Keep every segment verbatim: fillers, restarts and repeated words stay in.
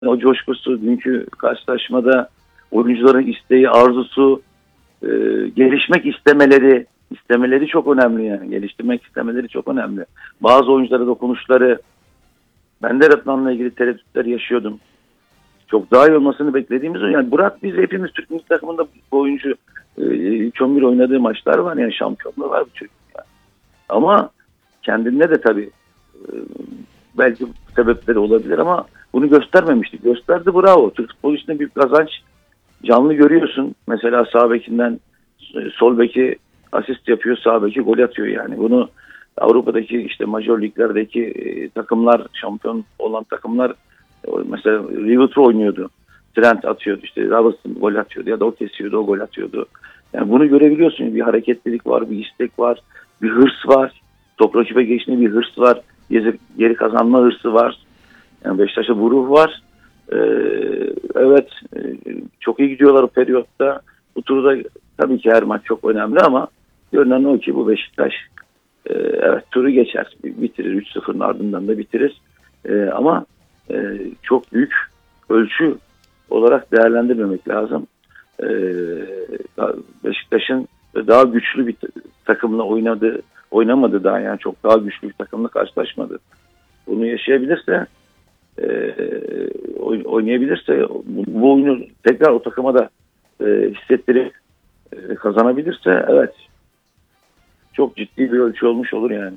O coşkusu, dünkü karşılaşmada oyuncuların isteği, arzusu, e, gelişmek istemeleri, istemeleri çok önemli yani. Geliştirmek istemeleri çok önemli. Bazı oyunculara dokunuşları, ben de Rıdvan'la ilgili tereddütler yaşıyordum. Çok daha iyi olmasını beklediğimiz o. Yani Burak, biz hepimiz Türk milli takımında bu oyuncu e, Çömbür oynadığı maçlar var yani, şampiyonluğu var bu çocuk yani. Ama kendinde de tabii e, belki sebepleri olabilir ama bunu göstermemişti. Gösterdi, bravo. Türk futbolu içinde büyük kazanç. Canlı görüyorsun. Mesela sağ bekinden sol beki asist yapıyor, sağ beki gol atıyor yani. Bunu Avrupa'daki işte major liglerdeki e, takımlar, şampiyon olan takımlar, mesela River oynuyordu. Trent atıyordu, işte Robertson gol atıyordu ya da o kesiyordu, o gol atıyordu. Yani bunu görebiliyorsun. Bir hareketlilik var, bir istek var, bir hırs var. Top rakibe geçtiğinde bir hırs var. Geri kazanma hırsı var. Yani Beşiktaş'ta bu ruh var. Ee, evet, çok iyi gidiyorlar o periyotta. Bu turda tabii ki her maç çok önemli ama görünen o ki bu Beşiktaş e, evet turu geçer. Bitirir. üç sıfırın ardından da bitirir. E, ama e, çok büyük ölçü olarak değerlendirmemek lazım. E, Beşiktaş'ın daha güçlü bir takımla oynadı, oynamadı daha, yani çok daha güçlü bir takımla karşılaşmadı. Bunu yaşayabilirse, e, oynayabilirse, bu oyunu tekrar o takıma da e, hissettirip e, kazanabilirse, evet, çok ciddi bir ölçü olmuş olur yani.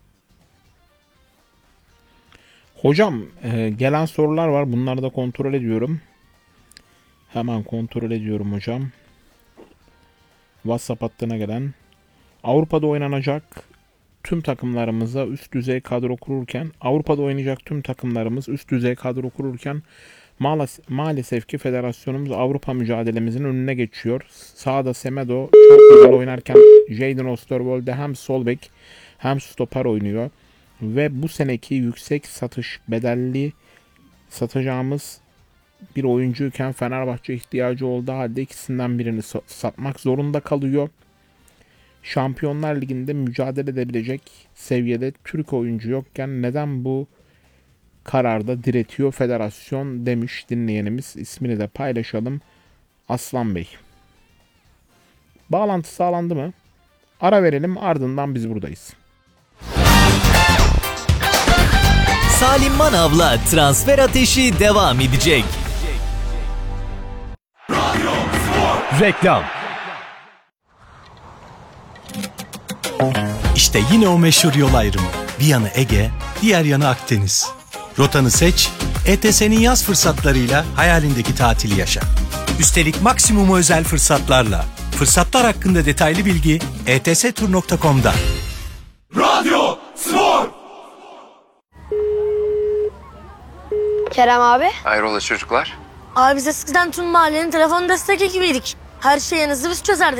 Hocam e, gelen sorular var. Bunları da kontrol ediyorum. Hemen kontrol ediyorum hocam. WhatsApp hattına gelen. Avrupa'da oynanacak tüm takımlarımıza üst düzey kadro kururken, Avrupa'da oynayacak tüm takımlarımız üst düzey kadro kururken maalesef, maalesef ki federasyonumuz Avrupa mücadelemizin önüne geçiyor. Sağda Semedo çok güzel oynarken Jadon Osterwolde hem sol bek hem stoper oynuyor. Ve bu seneki yüksek satış bedelli satacağımız bir oyuncuyken Fenerbahçe ihtiyacı olduğu halde ikisinden birini satmak zorunda kalıyor. Şampiyonlar Ligi'nde mücadele edebilecek seviyede Türk oyuncu yokken neden bu kararda diretiyor federasyon demiş dinleyenimiz. İsmini de paylaşalım. Aslan Bey. Bağlantı sağlandı mı? Ara verelim, ardından biz buradayız. Salim Manav'la Transfer Ateşi devam edecek. Reklam. İşte yine o meşhur yol ayrımı. Bir yanı Ege, diğer yanı Akdeniz. Rotanı seç, E T S'nin yaz fırsatlarıyla hayalindeki tatili yaşa. Üstelik maksimum özel fırsatlarla. Fırsatlar hakkında detaylı bilgi e t s tur nokta com'da. Radyo Spor. Kerem abi. Hayrola çocuklar? Abi biz eskiden tüm mahallenin telefon destek ekibiydik. Her şeyinizi biz çözerdik.